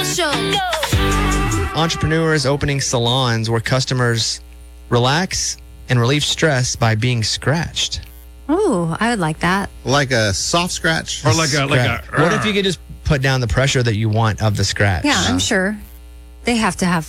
Show. Entrepreneurs opening salons where customers relax and relieve stress by being scratched. Ooh, I would like that. Like a soft scratch? Or like a What if you could just put down the pressure that you want of the scratch? Yeah, I'm sure they have to have